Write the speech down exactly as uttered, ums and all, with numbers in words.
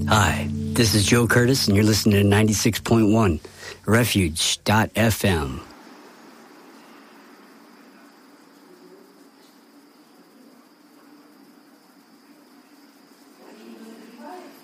Hi, this is Joe Curtis, and you're listening to ninety-six point one, refuge dot f m.